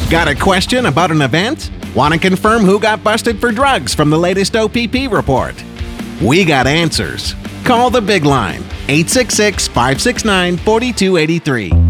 Got a question about an event? Want to confirm who got busted for drugs from the latest OPP report? We got answers. Call the big line, 866-569-4283.